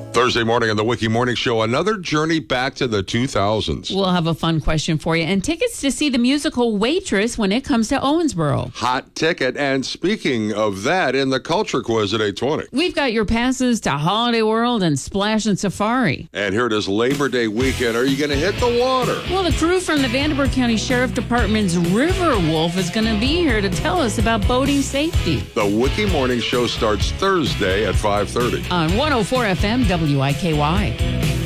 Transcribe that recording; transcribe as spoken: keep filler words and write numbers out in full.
Thursday morning on the Wiki Morning Show, another journey back to the two thousands. We'll have a fun question for you and tickets to see the musical Waitress when it comes to Owensboro. Hot ticket. And speaking of that, in the Culture Quiz at eight twenty. We've got your passes to Holiday World and Splash and Safari. And here it is, Labor Day weekend. Are you going to hit the water? Well, the crew from the Vanderburgh County Sheriff Department's River Wolf is going to be here to tell us about boating safety. The Wiki Morning Show starts Thursday at five thirty. On one oh four F M W I K Y.